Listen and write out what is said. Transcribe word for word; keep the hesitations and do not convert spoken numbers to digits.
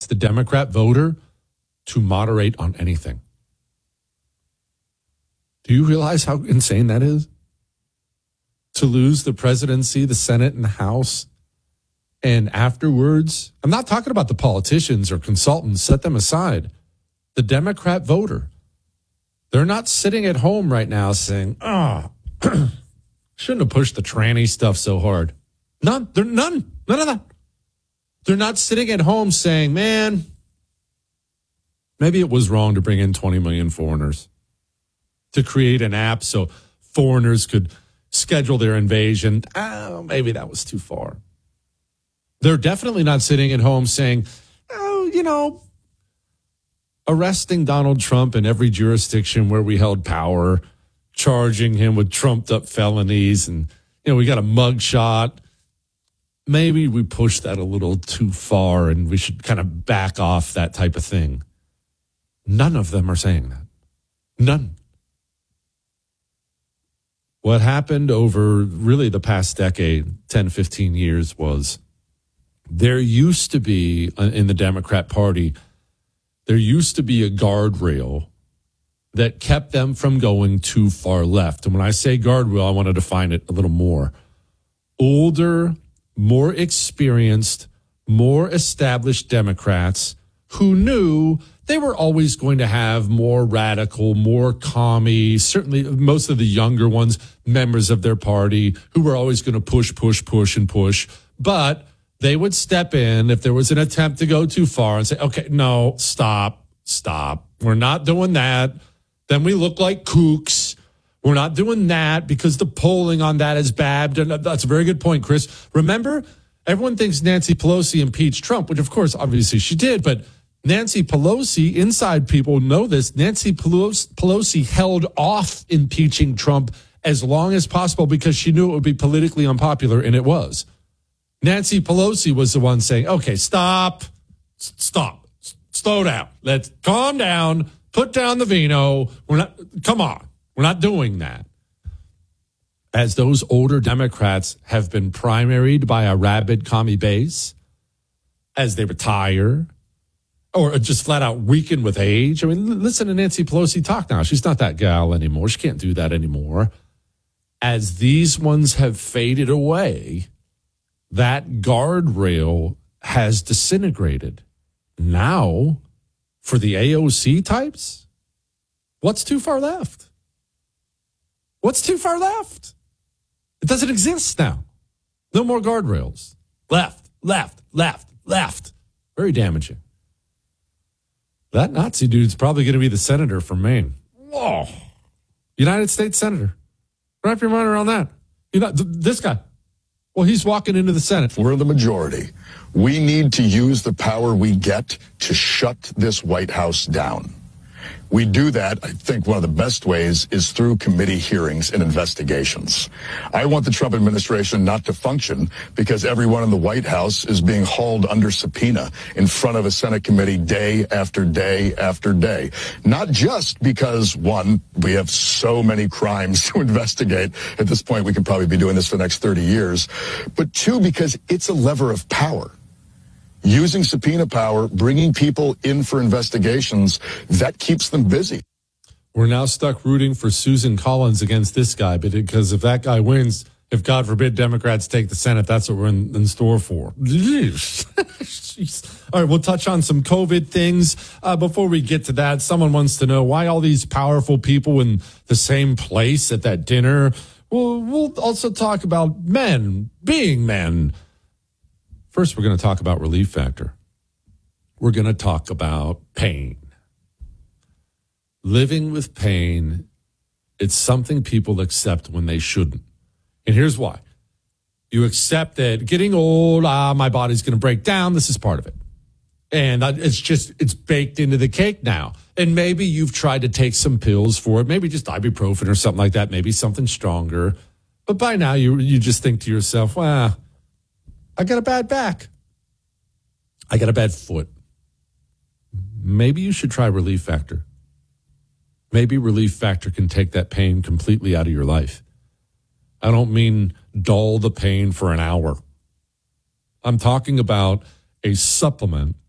the Democrat voter to moderate on anything. Do you realize how insane that is? To lose the presidency, the Senate, and the House, and afterwards, I'm not talking about the politicians or consultants, set them aside. The Democrat voter, they're not sitting at home right now saying, oh, shouldn't have pushed the tranny stuff so hard. None, they're none, none of that. They're not sitting at home saying, man, maybe it was wrong to bring in twenty million foreigners, to create an app so foreigners could schedule their invasion. Oh, maybe that was too far. They're definitely not sitting at home saying, oh, you know, arresting Donald Trump in every jurisdiction where we held power, charging him with trumped up felonies, and, you know, we got a mugshot. Maybe we pushed that a little too far and we should kind of back off that type of thing. None of them are saying that. None. What happened over really the past decade, ten, fifteen years, was there used to be, in the Democrat Party, there used to be a guardrail that kept them from going too far left. And when I say guardrail, I want to define it a little more. Older, more experienced, more established Democrats who knew they were always going to have more radical, more commie, certainly most of the younger ones, members of their party, who were always going to push, push, push, and push. But they would step in if there was an attempt to go too far and say, okay, no, stop, stop. We're not doing that. Then we look like kooks. We're not doing that because the polling on that is bad. That's a very good point, Chris. Remember, everyone thinks Nancy Pelosi impeached Trump, which of course, obviously she did, but Nancy Pelosi, inside people know this, Nancy Pelosi held off impeaching Trump as long as possible because she knew it would be politically unpopular, and it was. Nancy Pelosi was the one saying, okay, stop, stop, slow down. Let's calm down, put down the vino. We're not, come on, we're not doing that. As those older Democrats have been primaried by a rabid commie base, as they retire, or just flat out weaken with age. I mean, listen to Nancy Pelosi talk now. She's not that gal anymore. She can't do that anymore. As these ones have faded away, that guardrail has disintegrated. Now, for the A O C types, what's too far left? What's too far left? It doesn't exist now. No more guardrails. Left, left, left, left. Very damaging. That Nazi dude's probably going to be the senator from Maine. Whoa. United States Senator. Wrap your mind around that. You know, th- this guy. Well, he's walking into the Senate. We're the majority. We need to use the power we get to shut this White House down. We do that, I think one of the best ways is through committee hearings and investigations. I want the Trump administration not to function because everyone in the White House is being hauled under subpoena in front of a Senate committee day after day after day. Not just because, one, we have so many crimes to investigate. At this point, we could probably be doing this for the next thirty years. But two, because it's a lever of power. Using subpoena power, bringing people in for investigations, that keeps them busy. We're now stuck rooting for Susan Collins against this guy, but because if that guy wins, if God forbid Democrats take the Senate, that's what we're in, in store for. All right, we'll touch on some COVID things. Uh, before we get to that, someone wants to know why all these powerful people in the same place at that dinner. We'll, we'll also talk about men being men. First, we're going to talk about Relief Factor. We're going to talk about pain. Living with pain, it's something people accept when they shouldn't. And here's why. You accept that getting old, ah, my body's going to break down. This is part of it. And it's just, it's baked into the cake now. And maybe you've tried to take some pills for it, maybe just ibuprofen or something like that, maybe something stronger. But by now, you you just think to yourself, well, I got a bad back. I got a bad foot. Maybe you should try Relief Factor. Maybe Relief Factor can take that pain completely out of your life. I don't mean dull the pain for an hour. I'm talking about a supplement